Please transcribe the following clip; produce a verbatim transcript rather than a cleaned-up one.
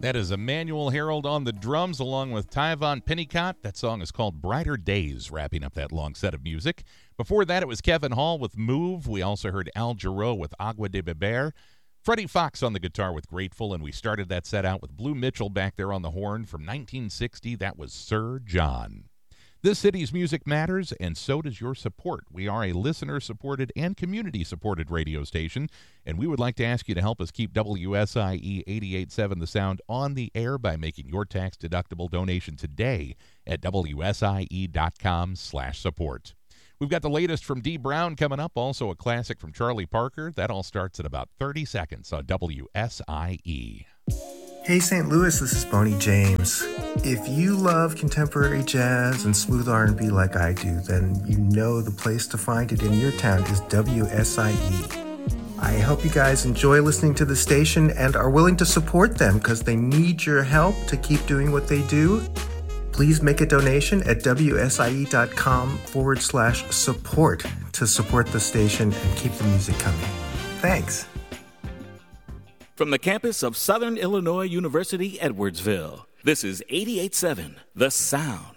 That is Emmanuel Harold on the drums along with Tyvon Pennicott. That song is called Brighter Days, wrapping up that long set of music. Before that, it was Kevin Hall with Move. We also heard Al Jarreau with Agua de Beber. Freddie Fox on the guitar with Grateful, and we started that set out with Blue Mitchell back there on the horn from nineteen sixty. That was Sir John. This city's music matters, and so does your support. We are a listener-supported and community-supported radio station, and we would like to ask you to help us keep W S I E eighty-eight point seven The Sound on the air by making your tax-deductible donation today at W S I E dot com slash support. We've got the latest from Dee Brown coming up, also a classic from Charlie Parker. That all starts in about thirty seconds on W S I E. Hey Saint Louis, this is Boney James. If you love contemporary jazz and smooth R and B like I do, then you know the place to find it in your town is W S I E. I hope you guys enjoy listening to the station and are willing to support them because they need your help to keep doing what they do. Please make a donation at W S I E dot com forward slash support to support the station and keep the music coming. Thanks. From the campus of Southern Illinois University, Edwardsville, this is eighty-eight point seven The Sound.